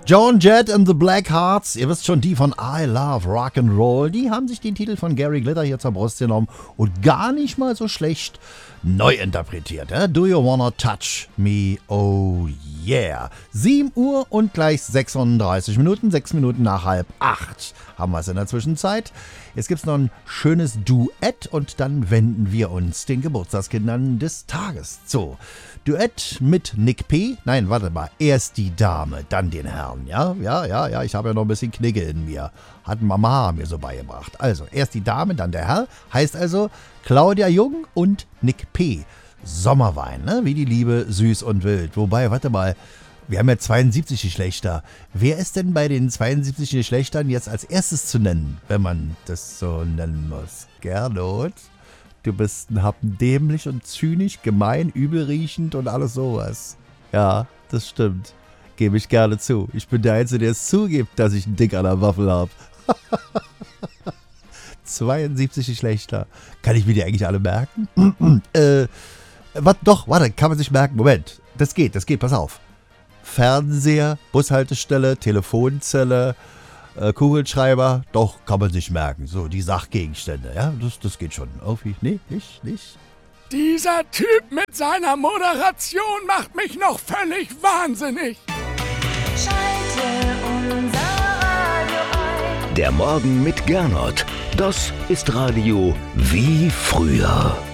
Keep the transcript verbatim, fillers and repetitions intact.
Joan Jett and the Blackhearts, ihr wisst schon, die von I Love Rock'n'Roll, die haben sich den Titel von Gary Glitter hier zur Brust genommen und gar nicht mal so schlecht neu interpretiert. Eh? Do you wanna touch me? Oh yeah. sieben Uhr und gleich sechsunddreißig Minuten, sechs Minuten nach halb acht haben wir es in der Zwischenzeit. Jetzt gibt es noch ein schönes Duett und dann wenden wir uns den Geburtstagskindern des Tages zu. Duett mit Nick P. Nein, warte mal. Erst die Dame, dann den Herrn. Ja, ja, ja, ja. Ich habe ja noch ein bisschen Knigge in mir. Hat Mama mir so beigebracht. Also, erst die Dame, dann der Herr. Heißt also Claudia Jung und Nick P. Sommerwein, ne? Wie die Liebe, süß und wild. Wobei, warte mal. Wir haben ja zweiundsiebzig Geschlechter. Wer ist denn bei den zweiundsiebzig Geschlechtern jetzt als erstes zu nennen, wenn man das so nennen muss? Gernot? Du bist ein Happen dämlich und zynisch, gemein, übelriechend und alles sowas. Ja, das stimmt. Gebe ich gerne zu. Ich bin der Einzige, der es zugibt, dass ich einen Dick an der Waffel habe. zweiundsiebzig Geschlechter. Kann ich mir die eigentlich alle merken? äh, wat, doch, warte, kann man sich merken. Moment, das geht, das geht, pass auf. Fernseher, Bushaltestelle, Telefonzelle, äh, Kugelschreiber, doch, kann man sich merken. So, die Sachgegenstände, ja, das, das geht schon. Auf, nee, nicht, nicht. Dieser Typ mit seiner Moderation macht mich noch völlig wahnsinnig. Schalte unser Radio ein. Der Morgen mit Gernot, das ist Radio wie früher.